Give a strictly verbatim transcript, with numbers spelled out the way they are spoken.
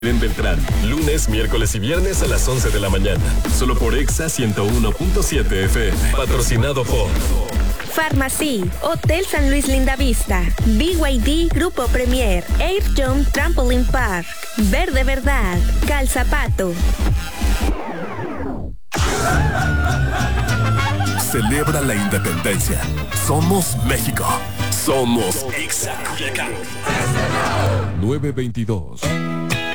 En Beltrán, lunes, miércoles y viernes a las once de la mañana. Solo por Exa ciento uno punto siete F M. Patrocinado por Farmacy, Hotel San Luis Lindavista, B Y D Grupo Premier, Air Jump Trampoline Park, Verde Verdad, Calzapato. Celebra la independencia. Somos México. Somos Exa. nueve veintidós.